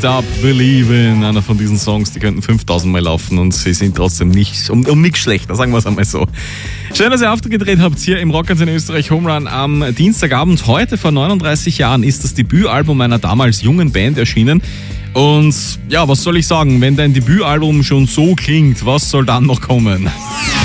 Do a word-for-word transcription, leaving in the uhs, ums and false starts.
Stop Believin', einer von diesen Songs, die könnten fünftausend Mal laufen und sie sind trotzdem nicht, um, um nichts schlechter, sagen wir es einmal so. Schön, dass ihr aufgedreht habt hier im Rock'n'S in Österreich Home Run am Dienstagabend. Heute vor neununddreißig Jahren ist das Debütalbum einer damals jungen Band erschienen. Und ja, was soll ich sagen, wenn dein Debütalbum schon so klingt, was soll dann noch kommen?